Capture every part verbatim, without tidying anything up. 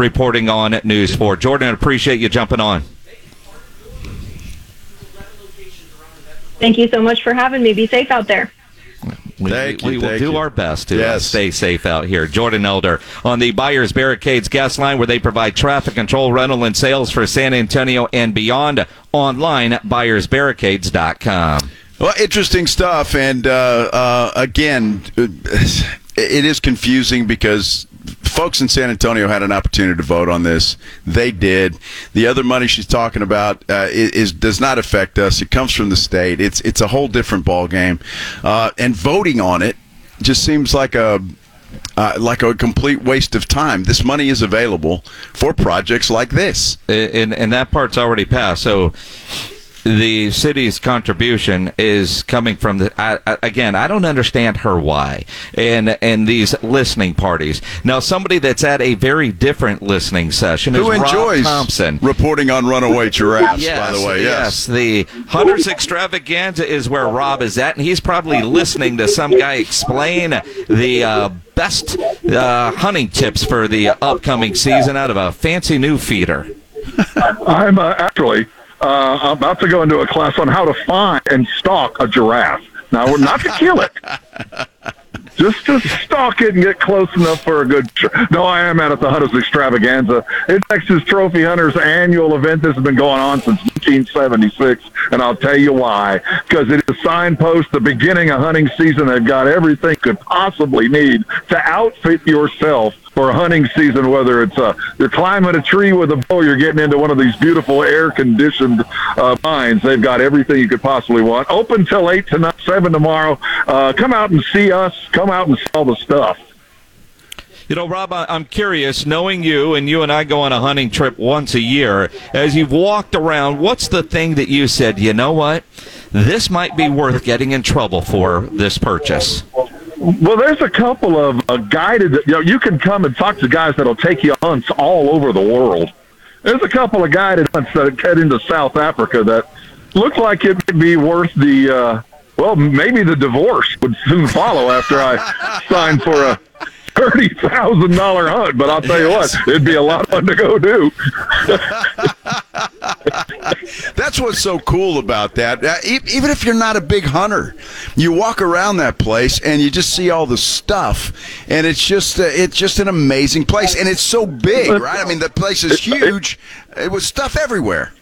reporting on News four. Jordan, I appreciate you jumping on. Thank you so much for having me. Be safe out there. We, thank we, you, we will thank do you. our best to yes. uh, stay safe out here. Jordan Elder on the Buyers Barricades guest line, where they provide traffic control, rental, and sales for San Antonio and beyond. Online, buyers barricades dot com. Well, interesting stuff. And, uh, uh, again, it is confusing because folks in San Antonio had an opportunity to vote on this. They did. The other money she's talking about uh, is, is does not affect us. It comes from the state. It's it's a whole different ball game, uh, and voting on it just seems like a uh, like a complete waste of time. This money is available for projects like this, and and that part's already passed. So the city's contribution is coming from the I, I, again I don't understand her why and and these listening parties. Now somebody that's at a very different listening session who is enjoys Rob Thompson reporting on runaway giraffes. yes, by the way, yes yes, the Hunters Extravaganza is where Rob is at, and he's probably listening to some guy explain the uh, best uh, hunting tips for the upcoming season out of a fancy new feeder. I'm uh, actually Uh, I'm about to go into a class on how to find and stalk a giraffe. Now, we're not to kill it, just to stalk it and get close enough for a good. Tr- no, I am out at the Hunters Extravaganza. It's Texas Trophy Hunters annual event. This has been going on since nineteen seventy-six, and I'll tell you why. Because it is a signpost, the beginning of hunting season. They've got everything you could possibly need to outfit yourself for a hunting season, whether it's uh, you're climbing a tree with a bow, you're getting into one of these beautiful air-conditioned uh, mines. They've got everything you could possibly want. Open till eight to seven tomorrow. Uh, come out and see us. Come out and see all the stuff. You know, Rob, I'm curious, knowing you, and you and I go on a hunting trip once a year, as you've walked around, what's the thing that you said, you know what, this might be worth getting in trouble for this purchase? Well, there's a couple of uh, guided, you know, you can come and talk to guys that'll take you hunts all over the world. There's a couple of guided hunts that head into South Africa that look like it would be worth the, uh, well, maybe the divorce would soon follow after I sign for a thirty thousand dollars hunt, but I'll tell yes. you what, it'd be a lot of fun to go do. That's what's so cool about that. Uh, e- even if you're not a big hunter, you walk around that place and you just see all the stuff, and it's just uh, it's just an amazing place, and it's so big, right? I mean, the place is huge. It was stuff everywhere.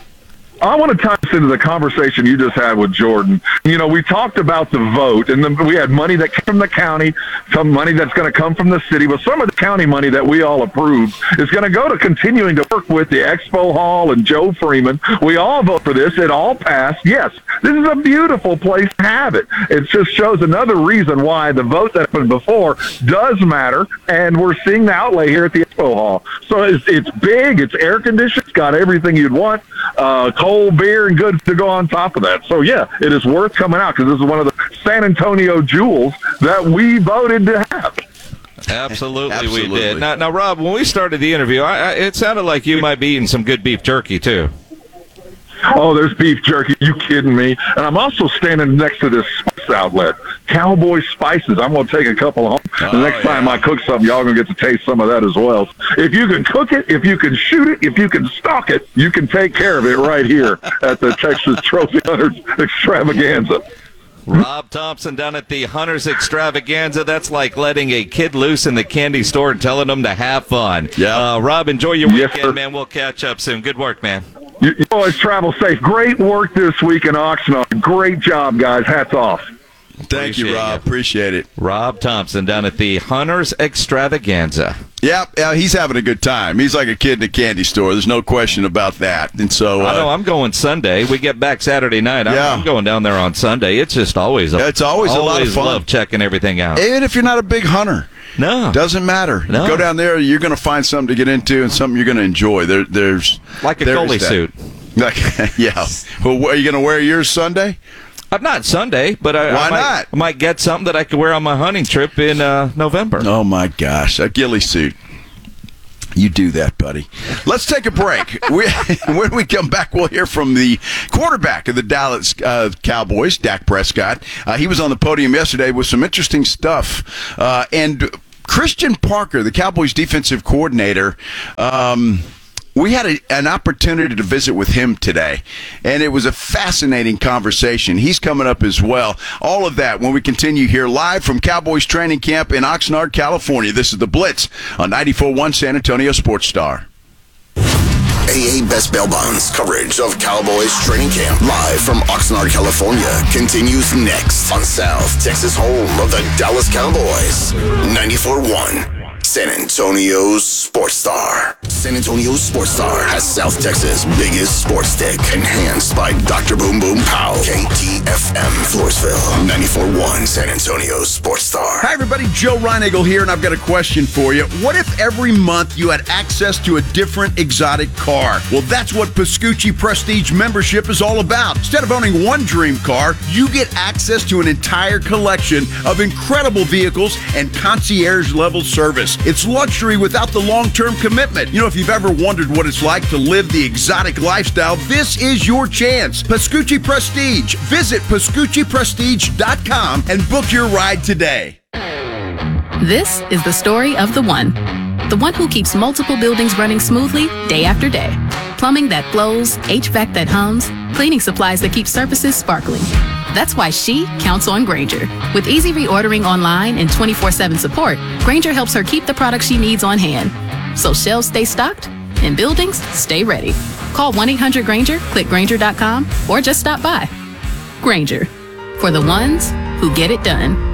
I want to tie this into the conversation you just had with Jordan. You know, we talked about the vote, and then we had money that came from the county, some money that's going to come from the city, but some of the county money that we all approved is going to go to continuing to work with the Expo Hall and Joe Freeman. We all vote for this. It all passed. Yes, this is a beautiful place to have it. It just shows another reason why the vote that happened before does matter, and we're seeing the outlay here at the Expo Hall. So it's, it's big, it's air-conditioned, it's got everything you'd want, uh, cold beer and good to go on top of that. So, yeah, it is worth coming out because this is one of the San Antonio jewels that we voted to have. Absolutely, Absolutely. we did. Now, now, Rob, when we started the interview, I, I, it sounded like you might be eating some good beef jerky, too. Oh, there's beef jerky. You kidding me? And I'm also standing next to this spice outlet, Cowboy Spices. I'm going to take a couple home. Oh, the next yeah. time I cook something, y'all going to get to taste some of that as well. If you can cook it, if you can shoot it, if you can stock it, you can take care of it right here at the Texas Trophy Hunters Extravaganza. Rob Thompson down at the Hunters Extravaganza. That's like letting a kid loose in the candy store and telling them to have fun. Yeah. Uh, Rob, enjoy your Yes, weekend, sir. man. We'll catch up soon. Good work, man. You, you always travel safe. Great work this week in Oxnard. Great job, guys. Hats off. Thank you, Appreciate Rob. you. Appreciate it. Rob Thompson down at the Hunters Extravaganza. Yeah, yeah, he's having a good time. He's like a kid in a candy store. There's no question about that. And so, uh, I know I'm going Sunday. We get back Saturday night. I'm, Yeah. I'm going down there on Sunday. It's just always a, Yeah, it's always a lot of fun. love checking everything out. even if you're not a big hunter, No, doesn't matter. No. You go down there, you're going to find something to get into and something you're going to enjoy. There, there's like a there's goalie that. suit. Like, yeah. Well, are you going to wear yours Sunday? I'm not Sunday, but I, Why I, might, not? I might get something that I could wear on my hunting trip in uh, November. Oh, my gosh. A ghillie suit. You do that, buddy. Let's take a break. we, when we come back, we'll hear from the quarterback of the Dallas uh, Cowboys, Dak Prescott. Uh, he was on the podium yesterday with some interesting stuff. Uh, and Christian Parker, the Cowboys defensive coordinator, um, we had a, an opportunity to visit with him today, and it was a fascinating conversation. He's coming up as well. All of that when we continue here live from Cowboys training camp in Oxnard, California. This is The Blitz on ninety-four point one San Antonio Sports Star. A A Best Bail Bonds coverage of Cowboys training camp live from Oxnard, California continues next on South Texas, home of the Dallas Cowboys. ninety-four point one San Antonio Sports Star. San Antonio Sports Star has South Texas' biggest sports stick, enhanced by Doctor Boom Boom Pow. K T F M Floresville, ninety-four point one San Antonio Sports Star. Hi, everybody. Joe Reinagle here, and I've got a question for you. What if every month you had access to a different exotic car? Well, that's what Pascucci Prestige membership is all about. Instead of owning one dream car, you get access to an entire collection of incredible vehicles and concierge-level service. It's luxury without the long-term commitment. You know, if you've ever wondered what it's like to live the exotic lifestyle, this is your chance. Pascucci Prestige. Visit Pascucci Prestige dot com and book your ride today. This is the story of the one. The one who keeps multiple buildings running smoothly day after day. Plumbing that flows, H V A C that hums, cleaning supplies that keep surfaces sparkling. That's why she counts on Grainger. With easy reordering online and twenty-four seven support, Grainger helps her keep the products she needs on hand. So shelves stay stocked and buildings stay ready. Call one eight hundred Grainger, click Grainger dot com, or just stop by. Grainger, for the ones who get it done.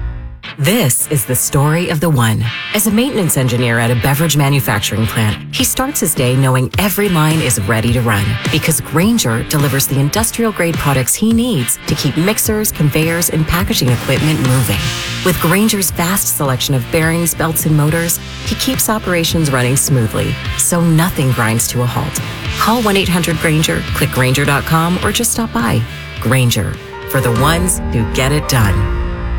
This is the story of the one. As a maintenance engineer at a beverage manufacturing plant, he starts his day knowing every line is ready to run because Grainger delivers the industrial-grade products he needs to keep mixers, conveyors, and packaging equipment moving. With Grainger's vast selection of bearings, belts, and motors, he keeps operations running smoothly, so nothing grinds to a halt. Call one eight hundred Grainger, click Grainger dot com, or just stop by. Grainger, for the ones who get it done.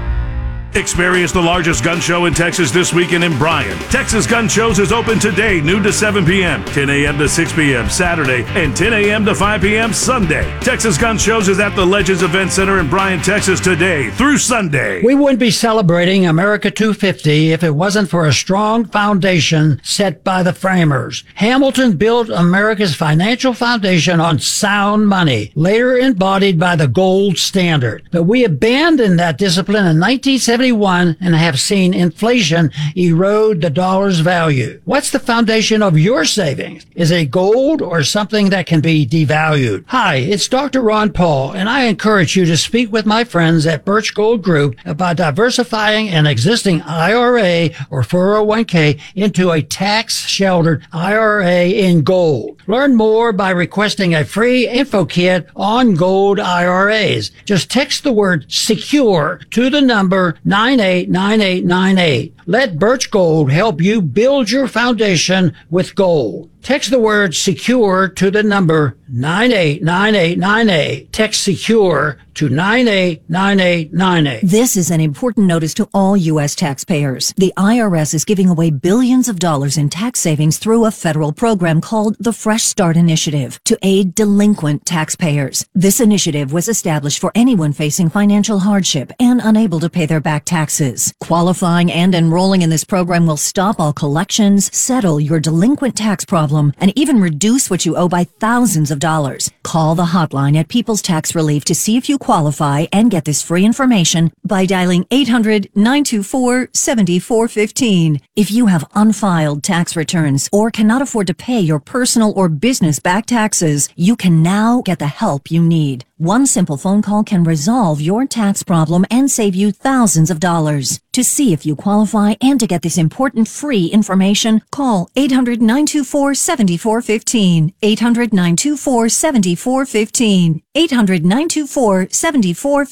Experience the largest gun show in Texas this weekend in Bryan. Texas Gun Shows is open today, noon to seven p.m., ten a.m. to six p.m. Saturday, and ten a.m. to five p.m. Sunday. Texas Gun Shows is at the Legends Event Center in Bryan, Texas today through Sunday. We wouldn't be celebrating America two fifty if it wasn't for a strong foundation set by the framers. Hamilton built America's financial foundation on sound money, later embodied by the gold standard. But we abandoned that discipline in nineteen seventy-one and have seen inflation erode the dollar's value. What's the foundation of your savings? Is it gold or something that can be devalued? Hi, it's Doctor Ron Paul, and I encourage you to speak with my friends at Birch Gold Group about diversifying an existing I R A or four oh one k into a tax-sheltered I R A in gold. Learn more by requesting a free info kit on gold I R As. Just text the word SECURE to the number nine eight nine eight nine eight. Let Birch Gold help you build your foundation with gold. Text the word SECURE to the number nine eight nine eight nine eight. Text SECURE to nine eight nine eight nine eight. This is an important notice to all U S taxpayers. The I R S is giving away billions of dollars in tax savings through a federal program called the Fresh Start Initiative to aid delinquent taxpayers. This initiative was established for anyone facing financial hardship and unable to pay their back taxes. Qualifying and enrolling in this program will stop all collections, settle your delinquent tax problem, and even reduce what you owe by thousands of dollars. Call the hotline at People's Tax Relief to see if you qualify and get this free information by dialing eight hundred nine two four seven four one five. If you have unfiled tax returns or cannot afford to pay your personal or business back taxes, you can now get the help you need. One simple phone call can resolve your tax problem and save you thousands of dollars. To see if you qualify and to get this important free information, call eight hundred nine two four seven four one five. eight hundred nine two four seven four one five. eight hundred nine two four seven four one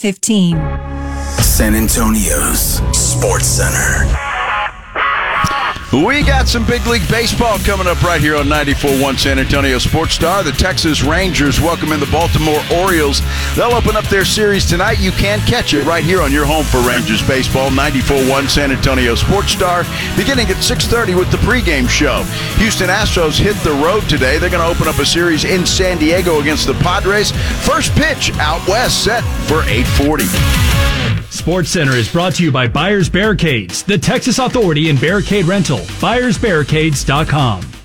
five. San Antonio's Sports Center. We got some big league baseball coming up right here on ninety-four point one San Antonio Sports Star. The Texas Rangers welcome in the Baltimore Orioles. They'll open up their series tonight. You can catch it right here on your home for Rangers baseball, ninety-four point one San Antonio Sports Star, beginning at six thirty with the pregame show. Houston Astros hit the road today. They're going to open up a series in San Diego against the Padres. First pitch out west set for eight forty. Sports Center is brought to you by Buyers Barricades, the Texas authority in barricade rental. Buyers Barricades dot com.